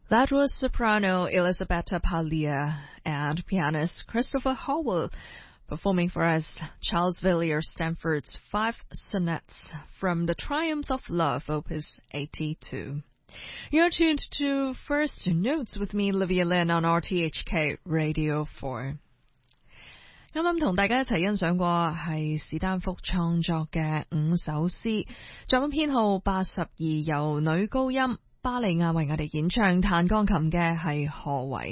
That was soprano Elisabetta Paglia and pianist Christopher Howell performing for us Charles Villiers Stanford's 5 Sonnets from The Triumph of Love, Opus 82. You're tuned to First Notes with me, Olivia Lynn, on RTHK Radio 4. 啱啱同大家一齊欣賞過係史丹福創作嘅5首詩，作品編號82，由女高音巴利亞為我哋演唱，彈鋼琴嘅係何維。